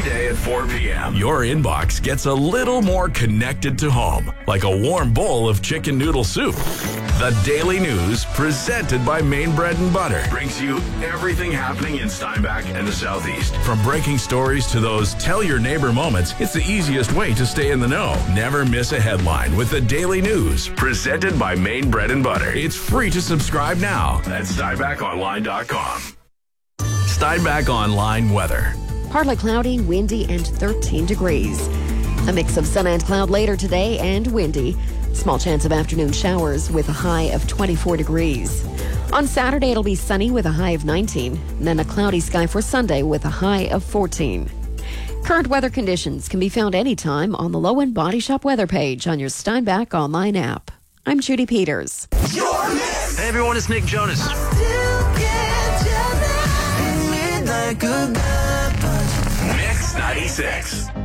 every day at 4 p.m. Your inbox gets a little more connected to home, like a warm bowl of chicken noodle soup. The Daily News, presented by Maine Bread and Butter, brings you everything happening in Steinbach and the Southeast. From breaking stories to those tell your neighbor moments, it's the easiest way to stay in the know. Never miss a headline with the Daily News, presented by Maine Bread and Butter. It's free to subscribe now at SteinbachOnline.com. Steinbach Online weather. Partly cloudy, windy, and 13 degrees. A mix of sun and cloud later today and windy. Small chance of afternoon showers with a high of 24 degrees. On Saturday, it'll be sunny with a high of 19. And then a cloudy sky for Sunday with a high of 14. Current weather conditions can be found anytime on the Low End Body Shop weather page on your Steinbach Online app. I'm Judy Peters. Hey everyone, it's Nick Jonas. Mix 96.